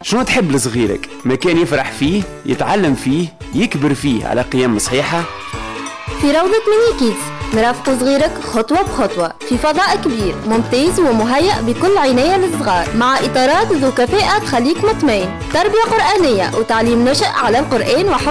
شنو تحب لصغيرك؟ مكان يفرح فيه، يتعلم فيه، يكبر فيه على قيم صحيحة؟ في روضة ميني كيدز نرافق صغيرك خطوة بخطوة في فضاء كبير ممتاز ومهيأ بكل عناية للصغار، مع إطارات ذو كفاءة تخليك مطمئن، تربية قرآنية وتعليم نشأ على القرآن